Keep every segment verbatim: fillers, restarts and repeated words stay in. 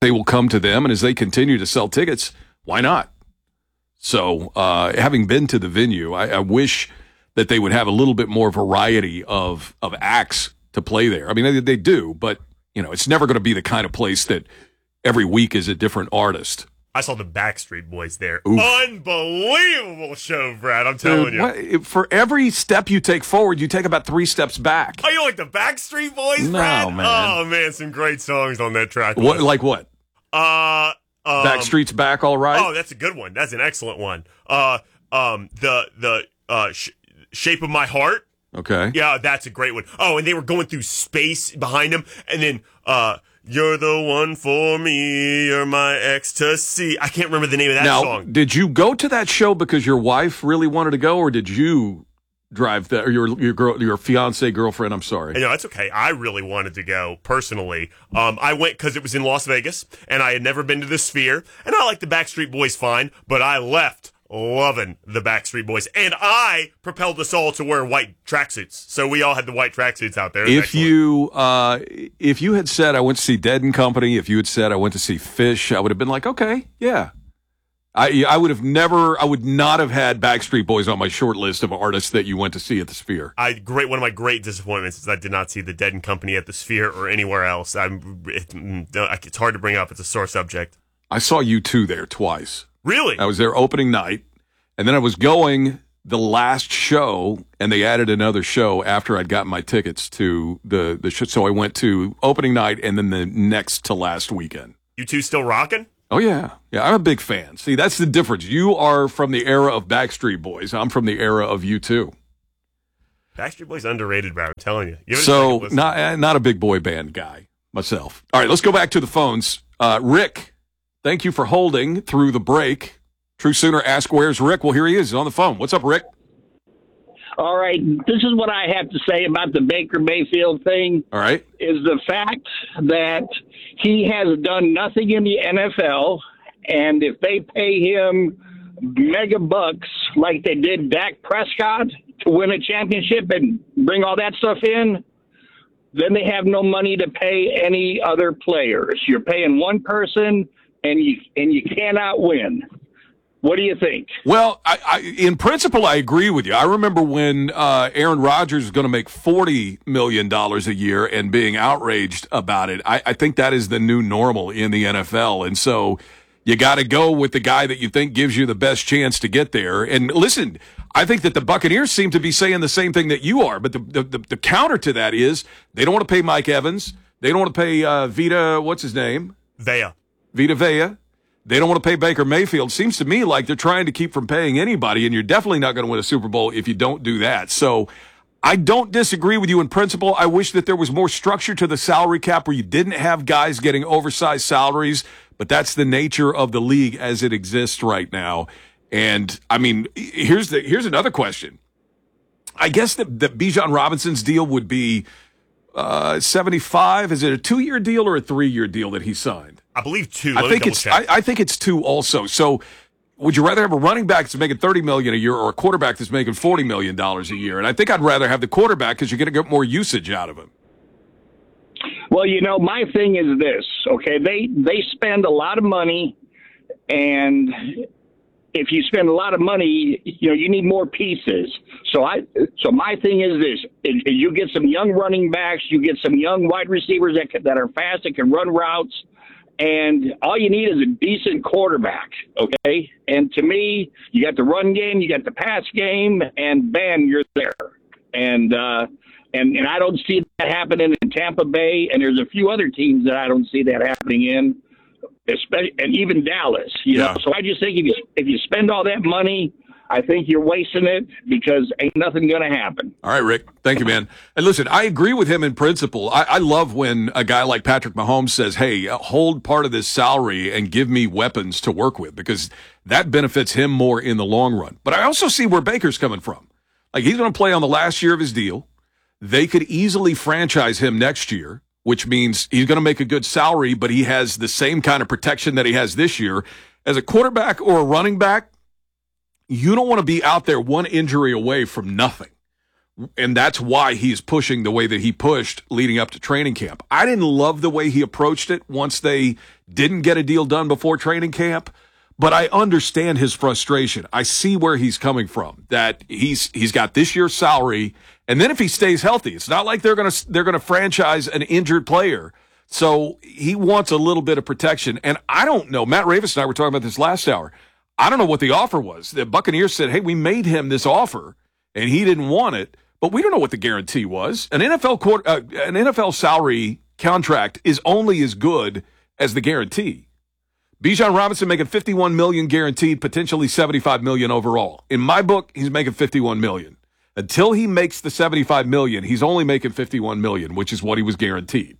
they will come to them, and as they continue to sell tickets, why not? So, uh, having been to the venue, I, I wish that they would have a little bit more variety of of acts to play there. I mean, they, they do, but you know, it's never going to be the kind of place that every week is a different artist. I saw the Backstreet Boys there. Oof. Unbelievable show, Brad. I'm telling Dude, you. What, for every step you take forward, you take about three steps back. Oh, you like the Backstreet Boys, No, Brad? man. Oh, man, some great songs on that track. What, like what? Uh, um, Backstreet's Back, all right? Oh, that's a good one. That's an excellent one. Uh, um, the the uh, sh- Shape of My Heart. Okay. Yeah, that's a great one. Oh, and they were going through space behind them, and then uh, you're the one for me, you're my ecstasy. I can't remember the name of that now, song. Did you go to that show because your wife really wanted to go, or did you drive that, or your your girl, your fiance girlfriend? I'm sorry. No, it's okay. I really wanted to go personally. Um, I went because it was in Las Vegas, and I had never been to the Sphere, and I like the Backstreet Boys fine, but I left loving the Backstreet Boys, and I propelled us all to wear white tracksuits. So we all had the white tracksuits out there. If you uh, if you had said I went to see Dead and Company, if you had said I went to see Fish, I would have been like, okay, yeah. I I would have never, I would not have had Backstreet Boys on my short list of artists that you went to see at the Sphere. I great one of my great disappointments is I did not see the Dead and Company at the Sphere or anywhere else. I'm it, it's hard to bring up. It's a sore subject. I saw U two there twice. Really? I was there opening night, and then I was going the last show, and they added another show after I'd gotten my tickets to the, the show. So I went to opening night and then the next to last weekend. You two still rocking? Oh, yeah. Yeah, I'm a big fan. See, that's the difference. You are from the era of Backstreet Boys. I'm from the era of U two. Backstreet Boys underrated, bro. I'm telling you. Give it a So, second listen. not, not a big boy band guy myself. All right, let's go back to the phones. Uh, Rick. Thank you for holding through the break. True Sooner ask, where's Rick? Well, here he is. He's on the phone. What's up, Rick? All right. This is what I have to say about the Baker Mayfield thing. All right. Is the fact that he has done nothing in the N F L, and if they pay him mega bucks like they did Dak Prescott to win a championship and bring all that stuff in, then they have no money to pay any other players. You're paying one person, and you and you cannot win. What do you think? Well, I, I, in principle, I agree with you. I remember when uh, Aaron Rodgers was going to make forty million dollars a year and being outraged about it. I, I think that is the new normal in the N F L. And so you got to go with the guy that you think gives you the best chance to get there. And listen, I think that the Buccaneers seem to be saying the same thing that you are. But the, the, the, the counter to that is they don't want to pay Mike Evans. They don't want to pay uh, Vita, what's his name? Vea. Vita Vea. They don't want to pay Baker Mayfield. Seems to me like they're trying to keep from paying anybody, and you're definitely not going to win a Super Bowl if you don't do that. So I don't disagree with you in principle. I wish that there was more structure to the salary cap where you didn't have guys getting oversized salaries, but that's the nature of the league as it exists right now. And, I mean, here's the here's another question. I guess that, that Bijan Robinson's deal would be uh, seventy-five. Is it a two-year deal or a three-year deal that he signed? I believe two. I think it's I, I think it's two also. So would you rather have a running back that's making thirty million dollars a year or a quarterback that's making forty million dollars a year? And I think I'd rather have the quarterback because you're going to get more usage out of him. Well, you know, my thing is this, okay? They they spend a lot of money, and if you spend a lot of money, you know, you need more pieces. So I so my thing is this: you get some young running backs, you get some young wide receivers that can, that are fast, that can run routes. And all you need is a decent quarterback, okay? And to me, you got the run game, you got the pass game, and bam, you're there. And uh, and and I don't see that happening in Tampa Bay, and there's a few other teams that I don't see that happening in, especially and even Dallas. You Yeah. know, so I just think if you if you spend all that money, I think you're wasting it because ain't nothing going to happen. All right, Rick. Thank you, man. And listen, I agree with him in principle. I, I love when a guy like Patrick Mahomes says, hey, hold part of this salary and give me weapons to work with because that benefits him more in the long run. But I also see where Baker's coming from. Like, he's going to play on the last year of his deal. They could easily franchise him next year, which means he's going to make a good salary, but he has the same kind of protection that he has this year. As a quarterback or a running back, you don't want to be out there one injury away from nothing. And that's why he's pushing the way that he pushed leading up to training camp. I didn't love the way he approached it once they didn't get a deal done before training camp, but I understand his frustration. I see where he's coming from, that he's he's got this year's salary, and then if he stays healthy, it's not like they're going to they're going to franchise an injured player. So he wants a little bit of protection. And I don't know, Matt Ravis and I were talking about this last hour. I don't know what the offer was. The Buccaneers said, hey, we made him this offer, and he didn't want it. But we don't know what the guarantee was. An N F L court, uh, an N F L salary contract is only as good as the guarantee. Bijan Robinson making fifty-one million dollars guaranteed, potentially seventy-five million dollars overall. In my book, he's making fifty-one million dollars. Until he makes the seventy-five million dollars, he's only making fifty-one million dollars, which is what he was guaranteed.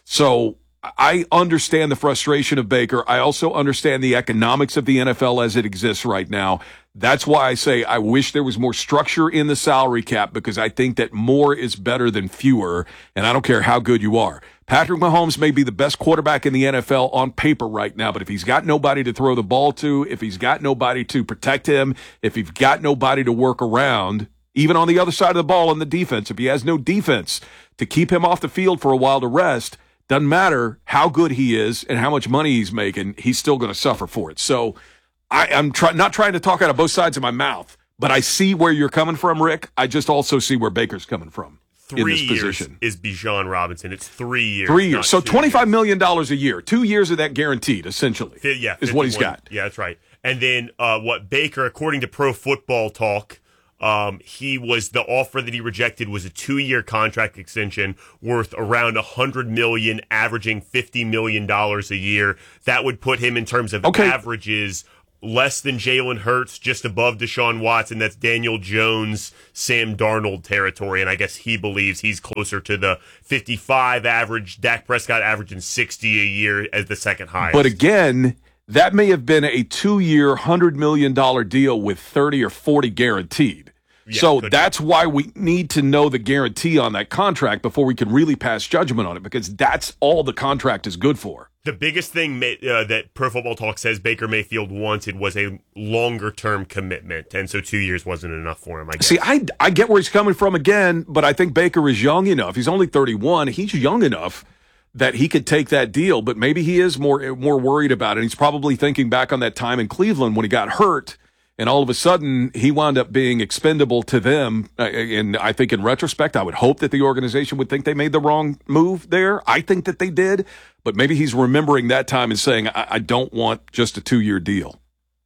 So I understand the frustration of Baker. I also understand the economics of the N F L as it exists right now. That's why I say I wish there was more structure in the salary cap, because I think that more is better than fewer, and I don't care how good you are. Patrick Mahomes may be the best quarterback in the N F L on paper right now, but if he's got nobody to throw the ball to, if he's got nobody to protect him, if he's got nobody to work around, even on the other side of the ball on the defense, if he has no defense to keep him off the field for a while to rest, doesn't matter how good he is and how much money he's making, he's still going to suffer for it. So I, I'm try, not trying to talk out of both sides of my mouth, but I see where you're coming from, Rick. I just also see where Baker's coming from three in this years position. Is Bijan Robinson. It's three years. Three years. So twenty-five years. million dollars a year. Two years of that guaranteed, essentially, yeah, is what he's got. Yeah, that's right. And then uh, what Baker, according to Pro Football Talk, Um, he was the offer that he rejected was a two-year contract extension worth around a hundred million, averaging fifty million dollars a year. That would put him in terms of okay. averages less than Jalen Hurts, just above Deshaun Watson. That's Daniel Jones, Sam Darnold territory, and I guess he believes he's closer to the fifty-five average. Dak Prescott averaging sixty a year as the second highest. But again, that may have been a two-year, hundred million dollar deal with thirty or forty guaranteed. Yeah, so that's be. why we need to know the guarantee on that contract before we can really pass judgment on it, because that's all the contract is good for. The biggest thing uh, that Pro Football Talk says Baker Mayfield wanted was a longer-term commitment, and so two years wasn't enough for him, I guess. See, I, I get where he's coming from again, but I think Baker is young enough. He's only thirty-one. He's young enough that he could take that deal, but maybe he is more more worried about it. He's probably thinking back on that time in Cleveland when he got hurt, and all of a sudden, he wound up being expendable to them. And I think in retrospect, I would hope that the organization would think they made the wrong move there. I think that they did. But maybe he's remembering that time and saying, I, I don't want just a two-year deal.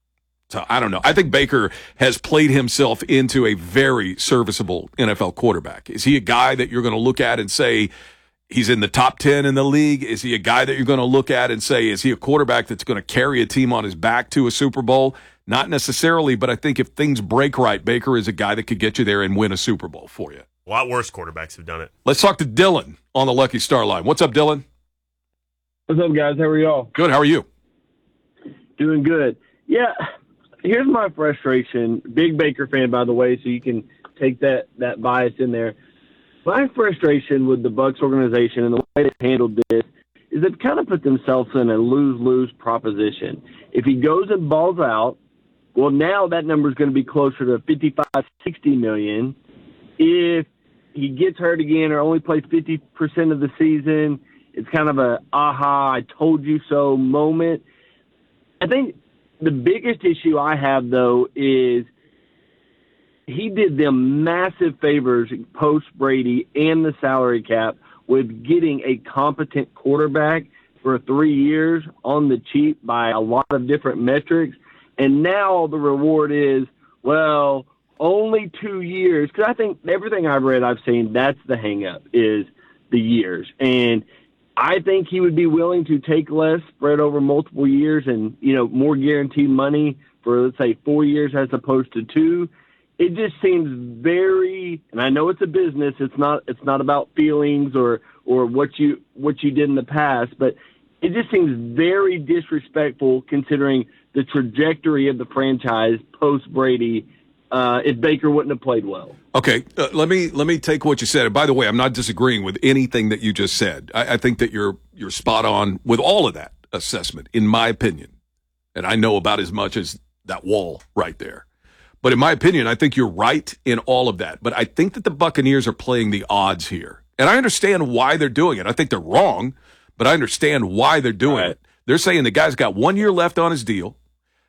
So I don't know. I think Baker has played himself into a very serviceable N F L quarterback. Is he a guy that you're going to look at and say he's in the top ten in the league? Is he a guy that you're going to look at and say, is he a quarterback that's going to carry a team on his back to a Super Bowl? Not necessarily, but I think if things break right, Baker is a guy that could get you there and win a Super Bowl for you. A lot worse quarterbacks have done it. Let's talk to Dylan on the Lucky Star line. What's up, Dylan? What's up, guys? How are y'all? Good. How are you? Doing good. Yeah, here's my frustration. Big Baker fan, by the way, so you can take that, that bias in there. My frustration with the Bucs organization and the way they handled this is they've kind of put themselves in a lose-lose proposition. If he goes and balls out, well, now that number is going to be closer to fifty-five, sixty million. If he gets hurt again or only plays fifty percent of the season, it's kind of a aha, I told you so moment. I think the biggest issue I have, though, is he did them massive favors post Brady and the salary cap with getting a competent quarterback for three years on the cheap by a lot of different metrics. And now the reward is, well, only two years. Because I think everything I've read, I've seen, that's the hang-up, is the years. And I think he would be willing to take less, spread over multiple years, and, you know, more guaranteed money for, let's say, four years as opposed to two. It just seems very, and I know it's a business. It's not. It's not about feelings or or what you what you did in the past, but it just seems very disrespectful considering the trajectory of the franchise post Brady. Uh, if Baker wouldn't have played well. Okay, uh, let me let me take what you said. And by the way, I'm not disagreeing with anything that you just said. I, I think that you're you're spot on with all of that assessment, in my opinion. And I know about as much as that wall right there. But in my opinion, I think you're right in all of that. But I think that the Buccaneers are playing the odds here. And I understand why they're doing it. I think they're wrong, but I understand why they're doing Right. it. They're saying the guy's got one year left on his deal.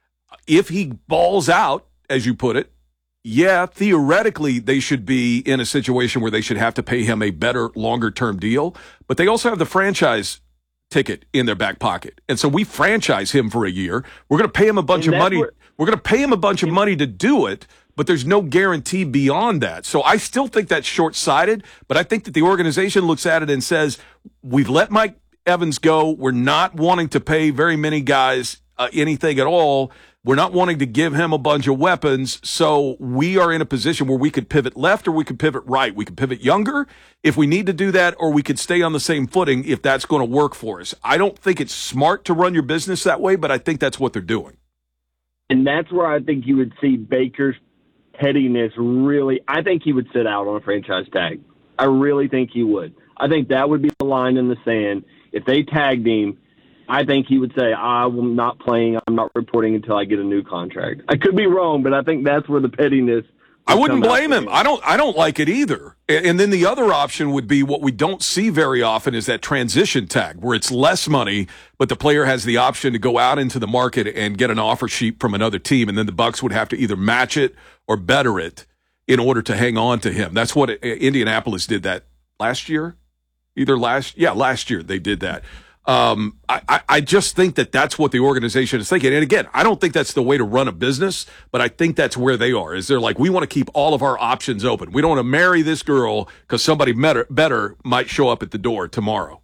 If he balls out, as you put it, yeah, theoretically, they should be in a situation where they should have to pay him a better, longer-term deal. But they also have the franchise ticket in their back pocket. And so we franchise him for a year. We're going to pay him a bunch And of that's money. what- We're going to pay him a bunch of money to do it, but there's no guarantee beyond that. So I still think that's short-sighted, but I think that the organization looks at it and says, we've let Mike Evans go. We're not wanting to pay very many guys uh, anything at all. We're not wanting to give him a bunch of weapons, so we are in a position where we could pivot left or we could pivot right. We could pivot younger if we need to do that, or we could stay on the same footing if that's going to work for us. I don't think it's smart to run your business that way, but I think that's what they're doing. And that's where I think you would see Baker's pettiness really. I think he would sit out on a franchise tag. I really think he would. I think that would be the line in the sand. If they tagged him, I think he would say, I'm not playing, I'm not reporting until I get a new contract. I could be wrong, but I think that's where the pettiness I wouldn't come out blame for him. I don't I don't like it either. And and then the other option would be what we don't see very often is that transition tag where it's less money, but the player has the option to go out into the market and get an offer sheet from another team, and then the Bucs would have to either match it or better it in order to hang on to him. That's what Indianapolis did that last year. Either last yeah, last year they did that. Um, I, I just think that that's what the organization is thinking. And again, I don't think that's the way to run a business, but I think that's where they are. Is they're like, we want to keep all of our options open. We don't want to marry this girl because somebody better, better might show up at the door tomorrow.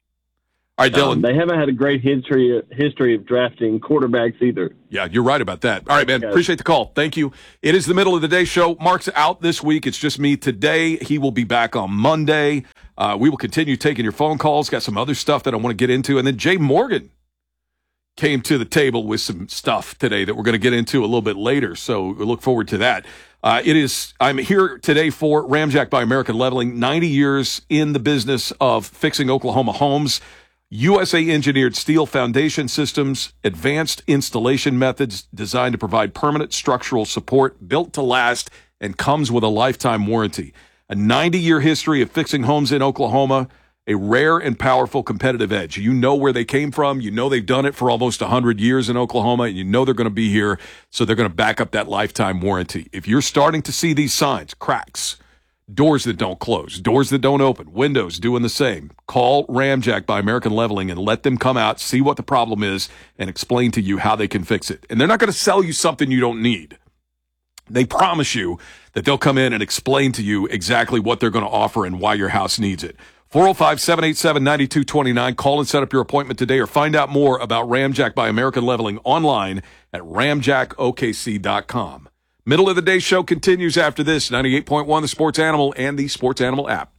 All right, Dylan. Um, they haven't had a great history history of drafting quarterbacks either. Yeah, you're right about that. All right, man. Appreciate the call. Thank you. It is the middle of the day show. Mark's out this week. It's just me today. He will be back on Monday. Uh, we will continue taking your phone calls. Got some other stuff that I want to get into. And then Jay Morgan came to the table with some stuff today that we're going to get into a little bit later. So we look forward to that. Uh, it is, I'm here today for Ramjack by American Leveling, ninety years in the business of fixing Oklahoma homes. U S A engineered steel foundation systems, advanced installation methods designed to provide permanent structural support, built to last, and comes with a lifetime warranty. A ninety-year history of fixing homes in Oklahoma, a rare and powerful competitive edge. You know where they came from. You know they've done it for almost one hundred years in Oklahoma, and you know they're going to be here, so they're going to back up that lifetime warranty. If you're starting to see these signs, cracks, doors that don't close, doors that don't open, windows doing the same, call Ramjack by American Leveling and let them come out, see what the problem is, and explain to you how they can fix it. And they're not going to sell you something you don't need. They promise you that they'll come in and explain to you exactly what they're going to offer and why your house needs it. four oh five, seven eight seven, nine two two nine. Call and set up your appointment today or find out more about Ramjack by American Leveling online at ramjack o k c dot com. Middle of the day show continues after this. ninety-eight point one, the Sports Animal and the Sports Animal app.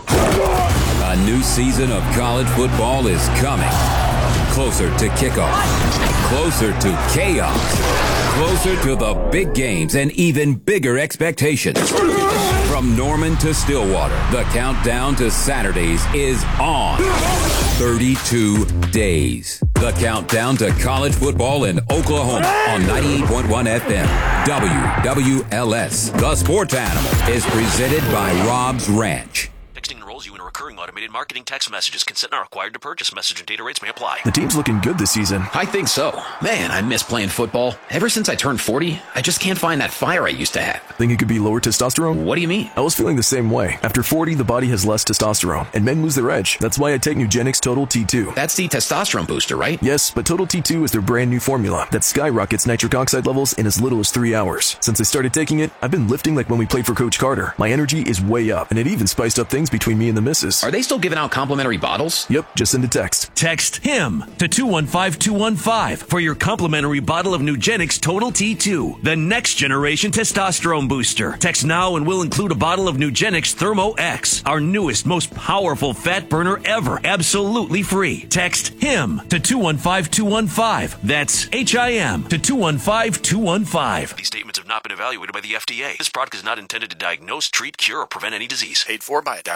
A new season of college football is coming. Closer to kickoff. Closer to chaos. Closer to the big games and even bigger expectations. From Norman to Stillwater, the countdown to Saturdays is on. thirty-two days. The countdown to college football in Oklahoma on ninety-eight point one F M. W W L S. The Sports Animal is presented by Rob's Ranch. Texting enrolls you in a recurring automated marketing text messages. Consent not required to purchase. Message and data rates may apply. The team's looking good this season. I think so. Man, I miss playing football. Ever since I turned forty, I just can't find that fire I used to have. Think it could be lower testosterone? What do you mean? I was feeling the same way. After forty, the body has less testosterone, and men lose their edge. That's why I take Nugenix Total T two. That's the testosterone booster, right? Yes, but Total T two is their brand new formula that skyrockets nitric oxide levels in as little as three hours. Since I started taking it, I've been lifting like when we played for Coach Carter. My energy is way up, and it even spiced up things between me and the missus. Are they still giving out complimentary bottles? Yep, just send a text. Text HIM to two one five two one five for your complimentary bottle of Nugenix Total T two, the next generation testosterone booster. Text now and we'll include a bottle of Nugenix Thermo X, our newest, most powerful fat burner ever, absolutely free. Text HIM to two one five two one five. That's H I M to two one five two one five. These statements have not been evaluated by the F D A. This product is not intended to diagnose, treat, cure, or prevent any disease. Paid for by Adapt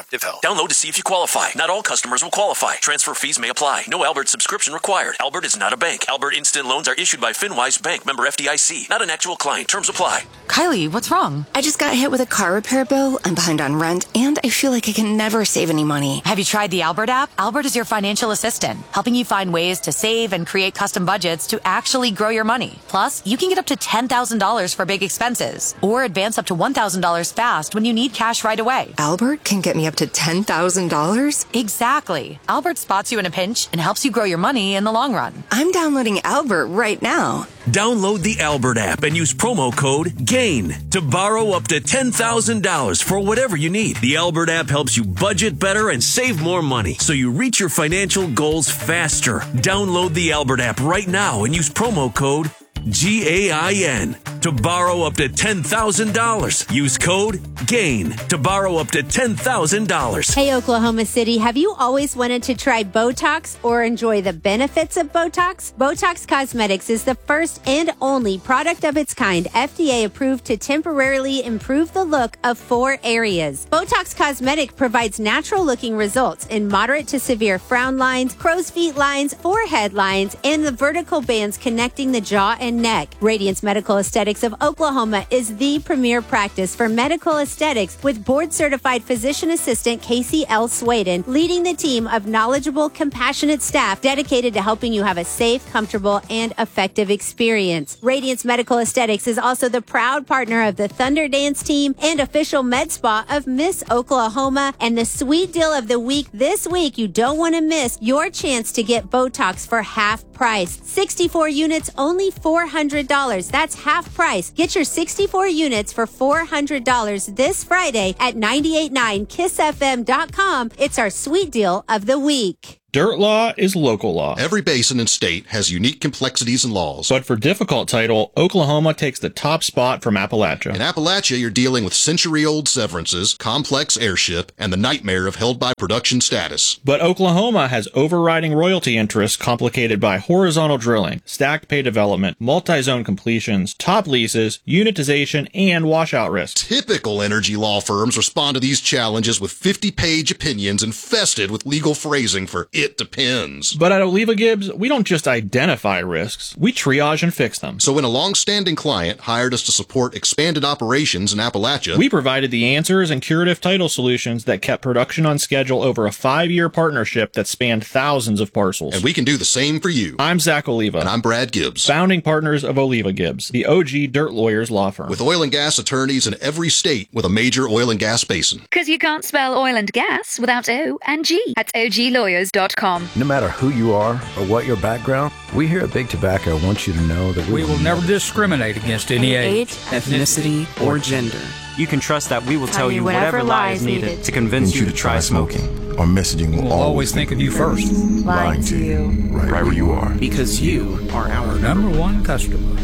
Active Health. Download to see if you qualify. Not all customers will qualify. Transfer fees may apply. No Albert subscription required. Albert is not a bank. Albert Instant Loans are issued by FinWise Bank, member F D I C. Not an actual client. Terms apply. Kylie, what's wrong? I just got hit with a car repair bill. I'm behind on rent, and I feel like I can never save any money. Have you tried the Albert app? Albert is your financial assistant, helping you find ways to save and create custom budgets to actually grow your money. Plus, you can get up to ten thousand dollars for big expenses, or advance up to one thousand dollars fast when you need cash right away. Albert can get me up to ten thousand dollars? Exactly. Albert spots you in a pinch and helps you grow your money in the long run. I'm downloading Albert right now. Download the Albert app and use promo code GAIN to borrow up to ten thousand dollars for whatever you need. The Albert app helps you budget better and save more money so you reach your financial goals faster. Download the Albert app right now and use promo code G A I N to borrow up to ten thousand dollars. Use code GAIN to borrow up to ten thousand dollars. Hey, Oklahoma City, have you always wanted to try Botox or enjoy the benefits of Botox? Botox Cosmetics is the first and only product of its kind F D A approved to temporarily improve the look of four areas. Botox Cosmetic provides natural looking results in moderate to severe frown lines, crow's feet lines, forehead lines, and the vertical bands connecting the jaw and neck. Radiance Medical Aesthetics of Oklahoma is the premier practice for medical aesthetics, with board-certified physician assistant Casey L. Swaden leading the team of knowledgeable, compassionate staff dedicated to helping you have a safe, comfortable, and effective experience. Radiance Medical Aesthetics is also the proud partner of the Thunder Dance team and official med spa of Miss Oklahoma. And the sweet deal of the week this week, you don't want to miss your chance to get Botox for half price. sixty-four units, only four hundred dollars. That's half price. Get your sixty-four units for four hundred dollars this Friday at ninety-eight point nine kiss f m dot com. It's our sweet deal of the week. Dirt law is local law. Every basin and state has unique complexities and laws. But for difficult title, Oklahoma takes the top spot from Appalachia. In Appalachia, you're dealing with century-old severances, complex airship, and the nightmare of held-by production status. But Oklahoma has overriding royalty interests complicated by horizontal drilling, stacked pay development, multi-zone completions, top leases, unitization, and washout risks. Typical energy law firms respond to these challenges with fifty-page opinions infested with legal phrasing for it depends. But at Oliva Gibbs, we don't just identify risks, we triage and fix them. So when a long-standing client hired us to support expanded operations in Appalachia, we provided the answers and curative title solutions that kept production on schedule over a five-year partnership that spanned thousands of parcels. And we can do the same for you. I'm Zach Oliva. And I'm Brad Gibbs. Founding partners of Oliva Gibbs, the O G Dirt Lawyers law firm. With oil and gas attorneys in every state with a major oil and gas basin. Because you can't spell oil and gas without O and G at O G lawyers dot com. No matter who you are or what your background, we here at Big Tobacco want you to know that we, we will never discriminate against any age, ethnicity, or gender. You can trust that we will tell, tell you whatever, whatever lies needed, needed to convince you to try smoking. Our messaging will we'll always think of you first. Lying to you, right, right where you are. Because you are our number one customer.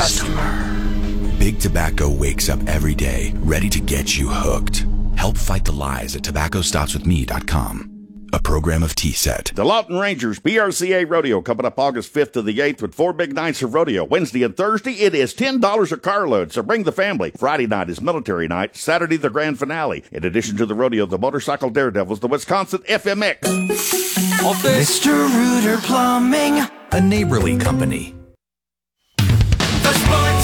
Customer. Big Tobacco wakes up every day ready to get you hooked. Help fight the lies at tobacco stops with me dot com. A program of T-Set. The Lawton Rangers B R C A Rodeo coming up August fifth to the eighth with four big nights of rodeo. Wednesday and Thursday, it is ten dollars a carload, so bring the family. Friday night is military night. Saturday, the grand finale. In addition to the rodeo, the Motorcycle Daredevils, the Wisconsin F M X. Mister Rooter Plumbing, a neighborly company. The Sports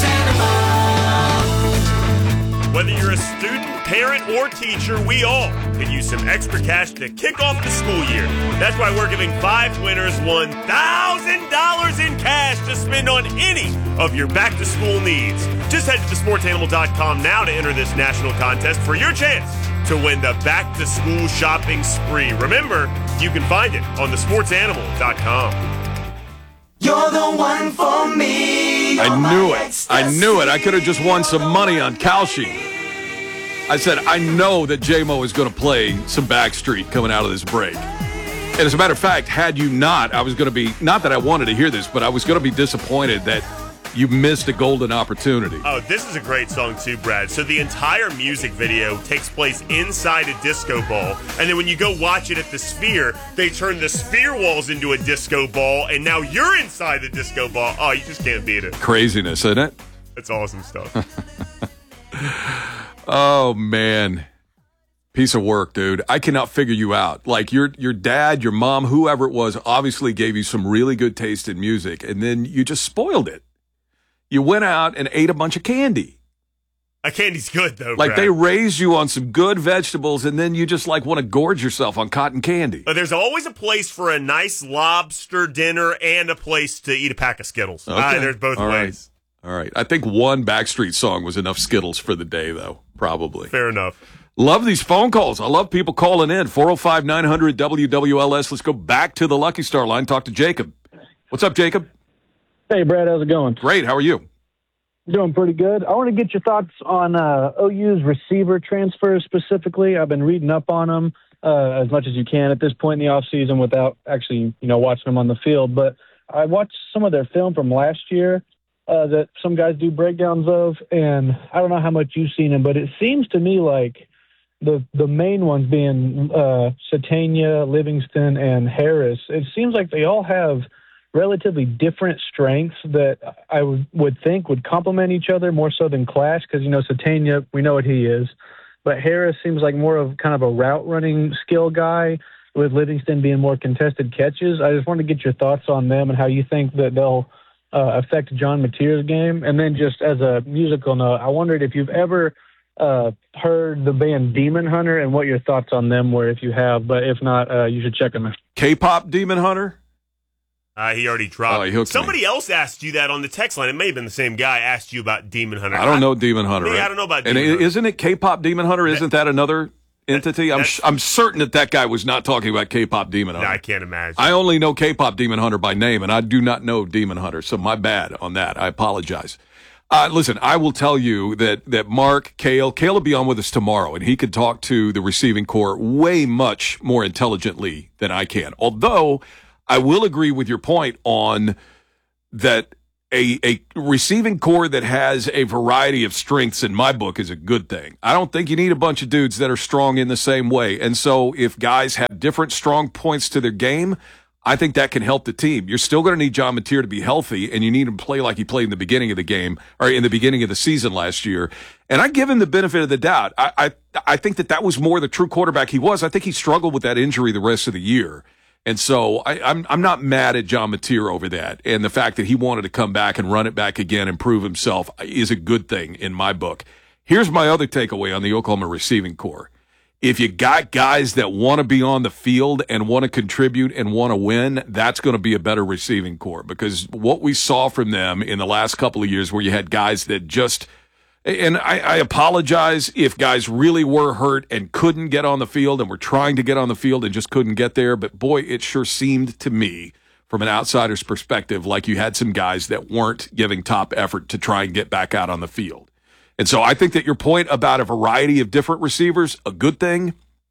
Animal. Whether you're a student, parent, or teacher, we all can use some extra cash to kick off the school year. That's why we're giving five winners one thousand dollars in cash to spend on any of your back-to-school needs. Just head to the sports animal dot com now to enter this national contest for your chance to win the back-to-school shopping spree. Remember, you can find it on the sports animal dot com. You're the one for me. I knew it. I knew it. I could have just won some money on Kalshi. I said, I know that J-Mo is going to play some Backstreet coming out of this break. And as a matter of fact, had you not, I was going to be, not that I wanted to hear this, but I was going to be disappointed that you missed a golden opportunity. Oh, this is a great song too, Brad. So the entire music video takes place inside a disco ball. And then when you go watch it at the Sphere, they turn the Sphere walls into a disco ball, and now you're inside the disco ball. Oh, you just can't beat it. Craziness, isn't it? It's awesome stuff. Oh, man. Piece of work, dude. I cannot figure you out. Like your your dad, your mom, whoever it was, obviously gave you some really good taste in music, and then you just spoiled it. You went out and ate a bunch of candy. A candy's good, though, Like Brad. they raised you on some good vegetables, and then you just like want to gorge yourself on cotton candy. But there's always a place for a nice lobster dinner and a place to eat a pack of Skittles. Okay. Ah, there's both All ways. Right. All right. I think one Backstreet song was enough Skittles for the day, though, probably. Fair enough. Love these phone calls. I love people calling in. four oh five, nine hundred, W W L S. Let's go back to the Lucky Star line. Talk to Jacob. What's up, Jacob? Hey, Brad. How's it going? Great. How are you? Doing pretty good. I want to get your thoughts on uh, O U's receiver transfers specifically. I've been reading up on them uh, as much as you can at this point in the offseason without actually, you know, watching them on the field. But I watched some of their film from last year uh, that some guys do breakdowns of, and I don't know how much you've seen them, but it seems to me like the the main ones being uh, Satania, Livingston, and Harris, it seems like they all have relatively different strengths that I would, would think would complement each other more so than clash, because, you know, Satania, we know what he is, but Harris seems like more of kind of a route running skill guy, with Livingston being more contested catches. I just wanted to get your thoughts on them and how you think that they'll uh, affect John Mateer's game. And then just as a musical note, I wondered if you've ever uh, heard the band Demon Hunter and what your thoughts on them were, if you have, but if not, uh, you should check them out. K-pop Demon Hunter? Uh, he already dropped. Oh, he hooked Somebody me. else asked you that on the text line. It may have been the same guy asked you about Demon Hunter. I don't know Demon Hunter. Me, right? I don't know about and Demon Hunter. Isn't it K-pop Demon Hunter? Isn't that another entity? I'm sh- I'm certain that that guy was not talking about K-pop Demon Hunter. No, I can't imagine. I only know K-pop Demon Hunter by name, and I do not know Demon Hunter, so my bad on that. I apologize. Uh, listen, I will tell you that that Mark, Cale, Cale will be on with us tomorrow, and he could talk to the receiving core way much more intelligently than I can. Although I will agree with your point on that a a receiving core that has a variety of strengths in my book is a good thing. I don't think you need a bunch of dudes that are strong in the same way. And so if guys have different strong points to their game, I think that can help the team. You're still going to need John Mateer to be healthy, and you need him to play like he played in the beginning of the game or in the beginning of the season last year. And I give him the benefit of the doubt. I I, I think that that was more the true quarterback he was. I think he struggled with that injury the rest of the year. And so I, I'm I'm not mad at John Mateer over that. And the fact that he wanted to come back and run it back again and prove himself is a good thing in my book. Here's my other takeaway on the Oklahoma receiving core. If you got guys that want to be on the field and want to contribute and want to win, that's going to be a better receiving core, because what we saw from them in the last couple of years where you had guys that just – and I, I apologize if guys really were hurt and couldn't get on the field and were trying to get on the field and just couldn't get there, but boy, it sure seemed to me from an outsider's perspective like you had some guys that weren't giving top effort to try and get back out on the field. And so I think that your point about a variety of different receivers, a good thing.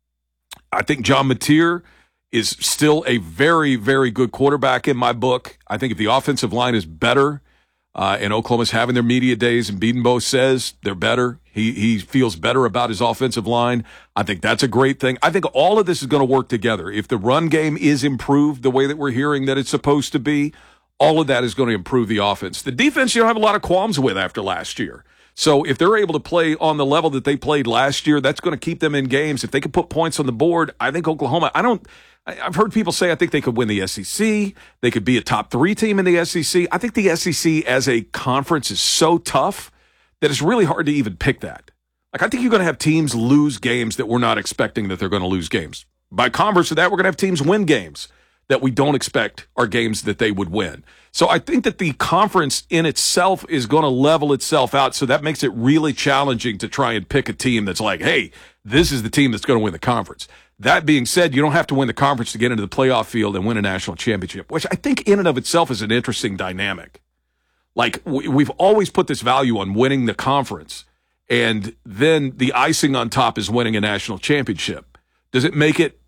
I think John Mateer is still a very, very good quarterback in my book. I think if the offensive line is better, uh, and Oklahoma's having their media days, and Biedenbow says they're better, he he feels better about his offensive line, I think that's a great thing. I think all of this is going to work together. If the run game is improved the way that we're hearing that it's supposed to be, all of that is going to improve the offense. The defense, you don't have a lot of qualms with after last year. So if they're able to play on the level that they played last year, that's going to keep them in games. If they can put points on the board, I think Oklahoma, I don't, I've heard people say I think they could win the S E C. They could be a top three team in the S E C. I think the S E C as a conference is so tough that it's really hard to even pick that. Like, I think you're going to have teams lose games that we're not expecting that they're going to lose games. By converse of that, we're going to have teams win games that we don't expect are games that they would win. So I think that the conference in itself is going to level itself out, so that makes it really challenging to try and pick a team that's like, hey, this is the team that's going to win the conference. That being said, you don't have to win the conference to get into the playoff field and win a national championship, which I think in and of itself is an interesting dynamic. Like, we've always put this value on winning the conference, and then the icing on top is winning a national championship. Does it make it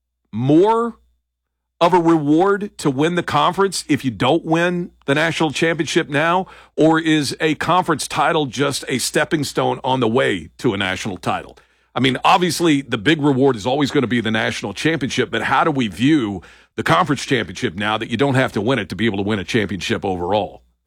more of a reward to win the conference if you don't win the national championship now? Or is a conference title just a stepping stone on the way to a national title? I mean, obviously, the big reward is always going to be the national championship, but how do we view the conference championship now that you don't have to win it to be able to win a championship overall?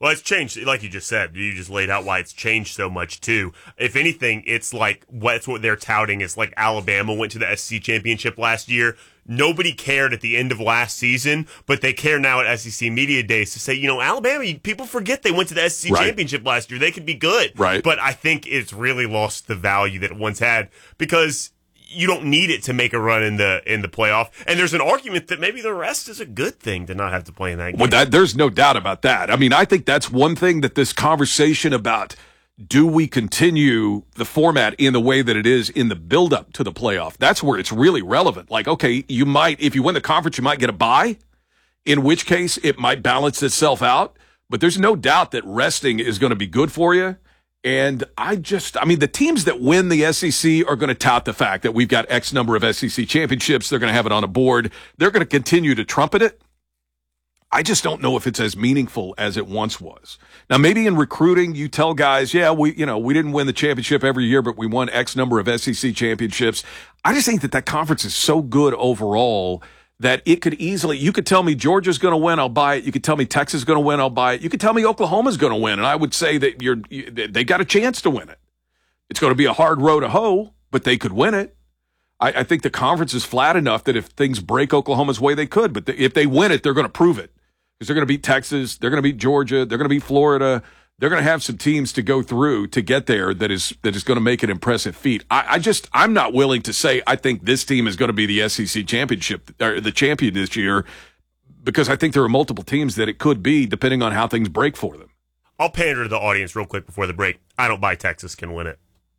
Well, it's changed, like you just said. You just laid out why it's changed so much, too. If anything, it's like, what's what they're touting is like Alabama went to the S E C championship last year. Nobody cared at the end of last season, but they care now at S E C Media Days to say, you know, Alabama, people forget they went to the S E C right. championship last year. They could be good. Right. But I think it's really lost the value that it once had because you don't need it to make a run in the in the playoff. And there's an argument that maybe the rest is a good thing to not have to play in that game. Well, that, there's no doubt about that. I mean, I think that's one thing that this conversation about do we continue the format in the way that it is in the build-up to the playoff, that's where it's really relevant. Like, okay, you might, if you win the conference, you might get a bye, in which case it might balance itself out. But there's no doubt that resting is going to be good for you. And I just, I mean, the teams that win the S E C are going to tout the fact that we've got X number of S E C championships. They're going to have it on a board. They're going to continue to trumpet it. I just don't know if it's as meaningful as it once was. Now, maybe in recruiting, you tell guys, yeah, we, you know, we didn't win the championship every year, but we won X number of S E C championships. I just think that that conference is so good overall that it could easily, you could tell me Georgia's going to win, I'll buy it. You could tell me Texas is going to win, I'll buy it. You could tell me Oklahoma's going to win, and I would say that you're, you, they got a chance to win it. It's going to be a hard row to hoe, but they could win it. I, I think the conference is flat enough that if things break Oklahoma's way, they could. But the, if they win it, they're going to prove it because they're going to beat Texas, they're going to beat Georgia, they're going to beat Florida. They're going to have some teams to go through to get there that is that is going to make an impressive feat. I, I just I'm not willing to say I think this team is going to be the S E C championship or the champion this year because I think there are multiple teams that it could be depending on how things break for them. I'll pander to the audience real quick before the break. I don't buy Texas can win it.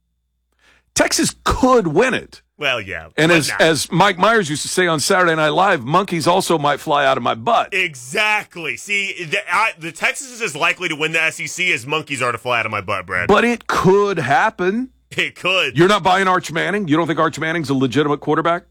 Texas could win it. Well, yeah. And as not. as Mike Myers used to say on Saturday Night Live, monkeys also might fly out of my butt. Exactly. See, the, I, the Texas is as likely to win the S E C as monkeys are to fly out of my butt, Brad. But it could happen. It could. You're not buying Arch Manning? You don't think Arch Manning's a legitimate quarterback?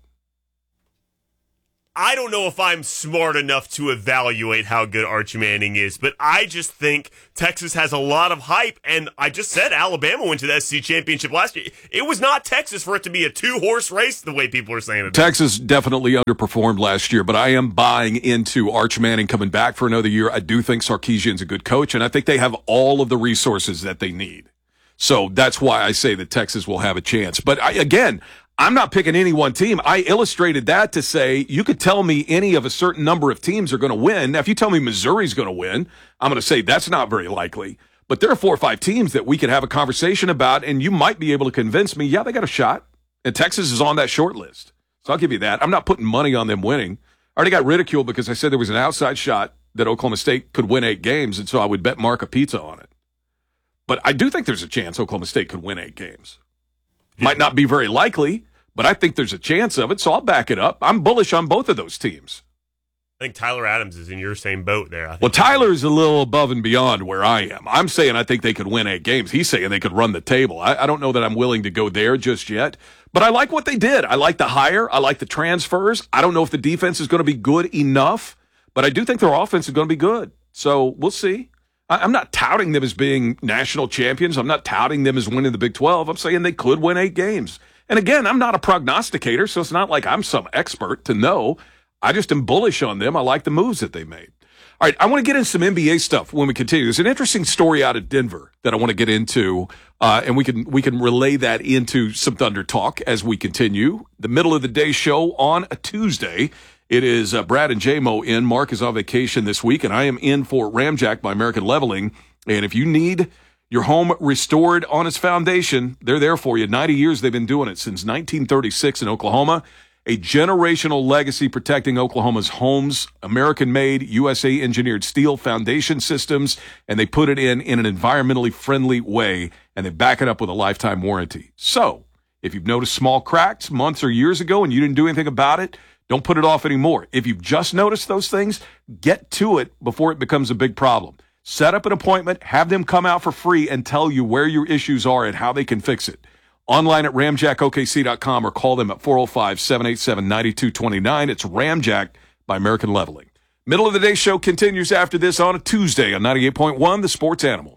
I don't know if I'm smart enough to evaluate how good Arch Manning is, but I just think Texas has a lot of hype, and I just said Alabama went to the S E C championship last year. It was not Texas for it to be a two-horse race the way people are saying it. Texas definitely underperformed last year, but I am buying into Arch Manning coming back for another year. I do think Sarkisian's a good coach, and I think they have all of the resources that they need. So that's why I say that Texas will have a chance. But I, again, I'm not picking any one team. I illustrated that to say you could tell me any of a certain number of teams are going to win. Now, if you tell me Missouri's going to win, I'm going to say that's not very likely. But there are four or five teams that we could have a conversation about, and you might be able to convince me, yeah, they got a shot. And Texas is on that short list. So I'll give you that. I'm not putting money on them winning. I already got ridiculed because I said there was an outside shot that Oklahoma State could win eight games, and so I would bet Mark a pizza on it. But I do think there's a chance Oklahoma State could win eight games. Might not be very likely, but I think there's a chance of it, so I'll back it up. I'm bullish on both of those teams. I think Tyler Adams is in your same boat there. I think well, Tyler's a little above and beyond where I am. I'm saying I think they could win eight games. He's saying they could run the table. I, I don't know that I'm willing to go there just yet, but I like what they did. I like the hire. I like the transfers. I don't know if the defense is going to be good enough, but I do think their offense is going to be good. So we'll see. I, I'm not touting them as being national champions. I'm not touting them as winning the Big twelve. I'm saying they could win eight games. And again, I'm not a prognosticator, so it's not like I'm some expert to know. I just am bullish on them. I like the moves that they made. All right, I want to get into some N B A stuff when we continue. There's an interesting story out of Denver that I want to get into, uh, and we can we can relay that into some Thunder talk as we continue. The middle of the day show on a Tuesday. It is uh, Brad and J-Mo in. Mark is on vacation this week, and I am in for Ramjack by American Leveling. And if you need your home restored on its foundation, they're there for you. ninety years they've been doing it, since nineteen thirty-six in Oklahoma. A generational legacy protecting Oklahoma's homes, American-made, U S A-engineered steel foundation systems, and they put it in in an environmentally friendly way, and they back it up with a lifetime warranty. So, if you've noticed small cracks months or years ago and you didn't do anything about it, don't put it off anymore. If you've just noticed those things, get to it before it becomes a big problem. Set up an appointment, have them come out for free and tell you where your issues are and how they can fix it. Online at ramjack O K C dot com or call them at four oh five, seven eight seven, nine two two nine. It's Ramjack by American Leveling. Middle of the day show continues after this on a Tuesday on ninety-eight point one, The Sports Animal.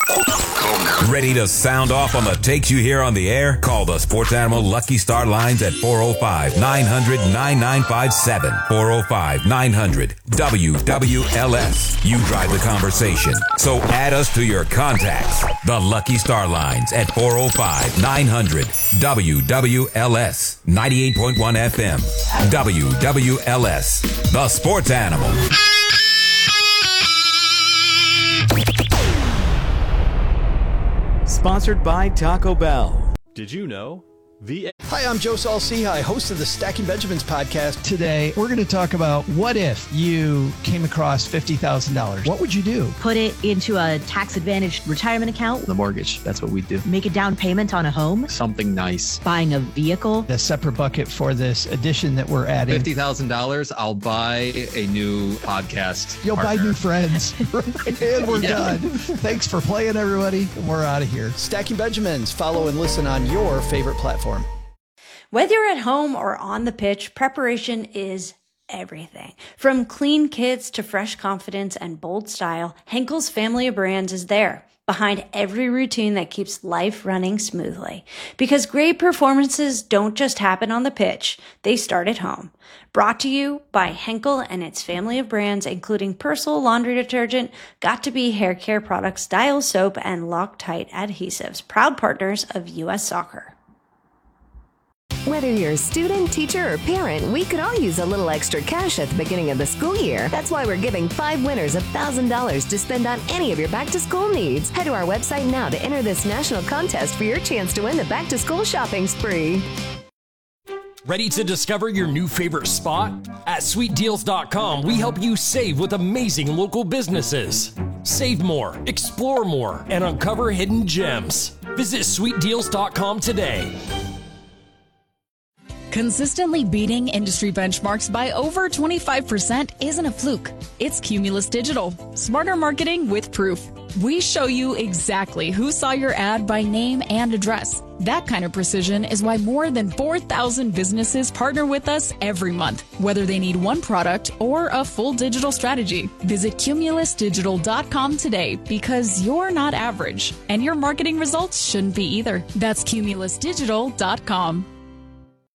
Ready to sound off on the takes you hear on the air? Call the Sports Animal Lucky Star lines at four oh five, nine hundred, nine nine five seven. four oh five, nine hundred, W W L S. You drive the conversation. So add us to your contacts. The Lucky Star lines at four oh five, nine hundred, W W L S. ninety-eight point one F M. W W L S. The Sports Animal. Sponsored by Taco Bell. Did you know? V. Hi, I'm Joe Saul-Sehy, host of the Stacking Benjamins podcast. Today, we're going to talk about what if you came across fifty thousand dollars. What would you do? Put it into a tax-advantaged retirement account. The mortgage, that's what we do. Make a down payment on a home. Something nice. Buying a vehicle. A separate bucket for this addition that we're adding. fifty thousand dollars, I'll buy a new podcast You'll partner. buy new friends. And we're Yeah. done. Thanks for playing, everybody. We're out of here. Stacking Benjamins. Follow and listen on your favorite platform. Whether you're at home or on the pitch, preparation is everything. From clean kits to fresh confidence and bold style, Henkel's family of brands is there, behind every routine that keeps life running smoothly. Because great performances don't just happen on the pitch, they start at home. Brought to you by Henkel and its family of brands, including Persil laundry detergent, Got2b hair care products, Dial soap, and Loctite adhesives, proud partners of U S Soccer. Whether you're a student, teacher, or parent, we could all use a little extra cash at the beginning of the school year. That's why we're giving five winners one thousand dollars to spend on any of your back-to-school needs. Head to our website now to enter this national contest for your chance to win the back-to-school shopping spree. Ready to discover your new favorite spot? At sweet deals dot com, we help you save with amazing local businesses. Save more, explore more, and uncover hidden gems. Visit sweet deals dot com today. Consistently beating industry benchmarks by over twenty-five percent isn't a fluke. It's Cumulus Digital. Smarter marketing with proof. We show you exactly who saw your ad by name and address. That kind of precision is why more than four thousand businesses partner with us every month, whether they need one product or a full digital strategy. Visit Cumulus Digital dot com today because you're not average, and your marketing results shouldn't be either. That's Cumulus Digital dot com.